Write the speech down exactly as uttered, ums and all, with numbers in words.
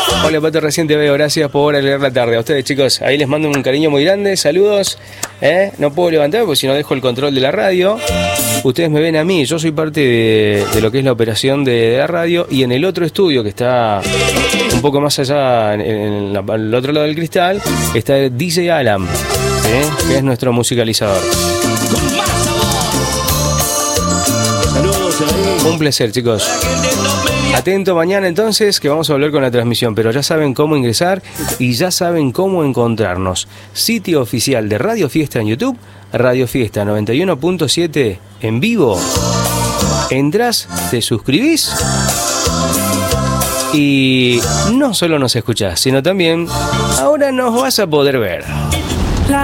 Hola Pato, recién te veo, gracias por leer la tarde. A ustedes chicos, ahí les mando un cariño muy grande, saludos. ¿eh? No puedo levantar porque si no dejo el control de la radio. Ustedes me ven a mí, yo soy parte de, de lo que es la operación de, de la radio. Y en el otro estudio que está un poco más allá, en, en la, al otro lado del cristal, está el D J Alan, ¿eh? que es nuestro musicalizador. Un placer chicos. Atento mañana entonces que vamos a volver con la transmisión, pero ya saben cómo ingresar y ya saben cómo encontrarnos. Sitio oficial de Radio Fiesta en YouTube, Radio Fiesta noventa y uno punto siete en vivo. Entrás, te suscribís y no solo nos escuchás, sino también ahora nos vas a poder ver.